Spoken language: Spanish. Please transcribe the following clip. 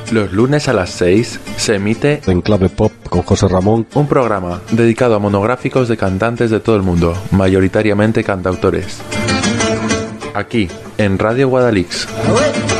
Los lunes a las 6 se emite En Clave Pop con José Ramón, un programa dedicado a monográficos de cantantes de todo el mundo, mayoritariamente cantautores. Aquí, en Radio Guadalix.